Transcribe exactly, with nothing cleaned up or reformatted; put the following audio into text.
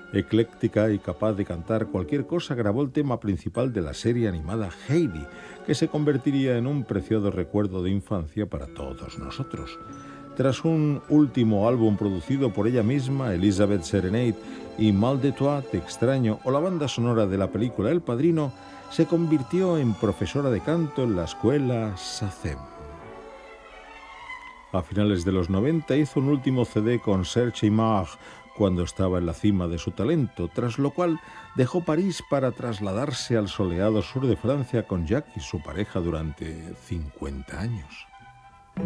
Ecléctica y capaz de cantar cualquier cosa, grabó el tema principal de la serie animada Heidi, que se convertiría en un preciado recuerdo de infancia para todos nosotros. Tras un último álbum producido por ella misma, Elizabeth Serenade y Mal de Toi, Te extraño, o la banda sonora de la película El Padrino, se convirtió en profesora de canto en la escuela SACEM. A finales de los noventa hizo un último C D con Serge Imag cuando estaba en la cima de su talento, tras lo cual dejó París para trasladarse al soleado sur de Francia con Jacques, su pareja durante cincuenta años.